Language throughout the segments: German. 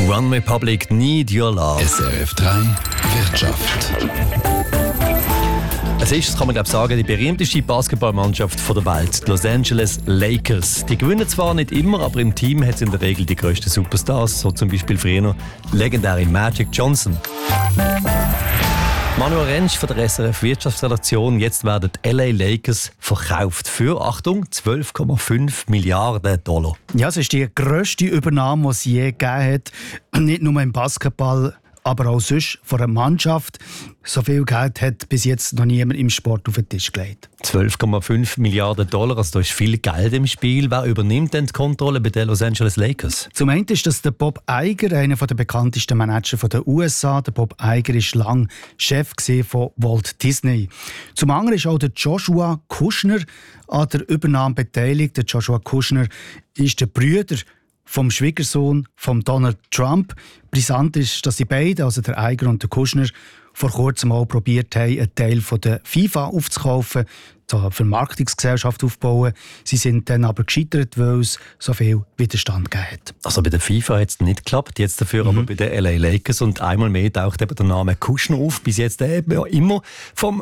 One Republic, Need Your Love. SRF 3 Wirtschaft. Es ist, das kann man glaube sagen, die berühmteste Basketballmannschaft der Welt, die Los Angeles Lakers. Die gewinnen zwar nicht immer, aber im Team hat es in der Regel die grössten Superstars, so zum Beispiel früher legendäre Magic Johnson. Manuel Rentsch von der SRF Wirtschaftsredaktion. Jetzt werden die LA Lakers verkauft für, Achtung, 12,5 Milliarden $. Ja, es ist die grösste Übernahme, die es je gegeben hat. Nicht nur im Basketball, aber auch sonst von einer Mannschaft. So viel Geld hat bis jetzt noch niemand im Sport auf den Tisch gelegt. 12,5 Milliarden $, also da ist viel Geld im Spiel. Wer übernimmt denn die Kontrolle bei den Los Angeles Lakers? Zum einen ist das der Bob Iger, einer der bekanntesten Manager der USA. Der Bob Iger war lange Chef von Walt Disney. Zum anderen ist auch der Joshua Kushner an der Übernahme beteiligt. Der Joshua Kushner ist der Bruder vom Schwiegersohn von Donald Trump. Brisant ist, dass die beiden, also der Iger und der Kushner, vor kurzem auch probiert haben, einen Teil von der FIFA aufzukaufen, eine Vermarktungsgesellschaft aufzubauen. Sie sind dann aber gescheitert, weil es so viel Widerstand gegeben hat. Also bei der FIFA hat es nicht geklappt, jetzt dafür aber bei den LA Lakers. Und einmal mehr taucht eben der Name Kushner auf. Bis jetzt eben immer vom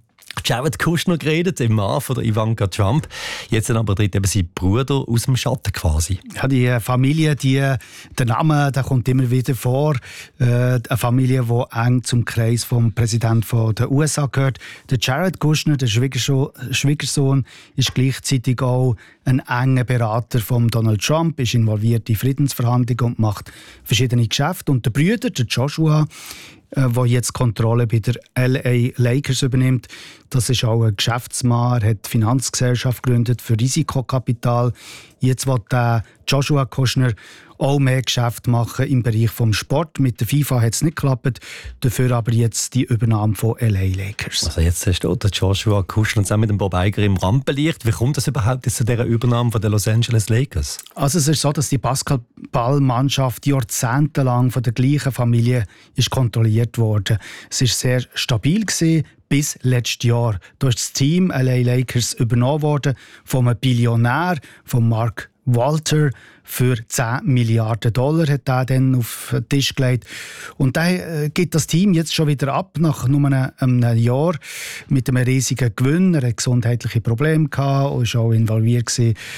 Jared Kushner geredet, dem Mann von der Ivanka Trump. Jetzt aber tritt eben sein Bruder aus dem Schatten quasi. Ja, die Familie, der Name, der kommt immer wieder vor. Eine Familie, die eng zum Kreis vom Präsidenten der USA gehört. Der Jared Kushner, der Schwiegersohn, ist gleichzeitig auch ein enger Berater von Donald Trump, ist involviert in Friedensverhandlungen und macht verschiedene Geschäfte. Und der Bruder, der Joshua, der jetzt Kontrolle bei der LA Lakers übernimmt. Das ist auch ein Geschäftsmann, er hat die Finanzgesellschaft gegründet für Risikokapital. Jetzt will der Joshua Kushner auch mehr Geschäft machen im Bereich des Sport. Mit der FIFA hat es nicht geklappt, dafür aber jetzt die Übernahme von LA Lakers. Also jetzt steht der Joshua Kushner zusammen mit dem Bob Iger im Rampenlicht. Wie kommt das überhaupt zu dieser Übernahme von den Los Angeles Lakers? Also es ist so, dass die Basketballmannschaft jahrzehntelang von der gleichen Familie ist kontrolliert wurde. Es war sehr stabil bis letztes Jahr. Da ist das Team LA Lakers übernommen worden von einem Billionär, von Mark Walter. Für 10 Milliarden $ hat er dann auf den Tisch gelegt. Und da gibt das Team jetzt schon wieder ab, nach nur einem Jahr, mit einem riesigen Gewinn. Er hatte gesundheitliche Probleme und war auch involviert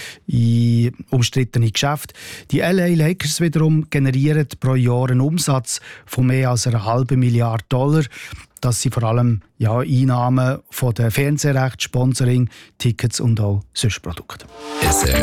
in umstrittene Geschäfte. Die LA Lakers wiederum generieren pro Jahr einen Umsatz von mehr als 0,5 Milliarde $. Das sind vor allem Einnahmen von den Fernsehrechten, Sponsoring, Tickets und auch sonst Produkte.